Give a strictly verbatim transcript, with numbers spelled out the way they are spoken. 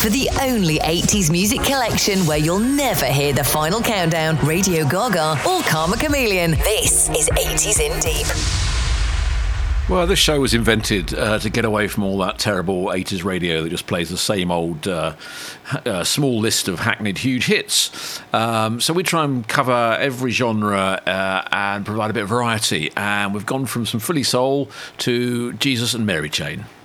for the only eighties music collection where you'll never hear the final countdown, Radio Gaga, or Karma Chameleon. This is eighties in Deep. Well, this show was invented uh, to get away from all that terrible eighties radio that just plays the same old uh, uh, small list of hackneyed huge hits. Um, so we try and cover every genre uh, and provide a bit of variety. And we've gone from some Philly soul to Jesus and Mary Chain.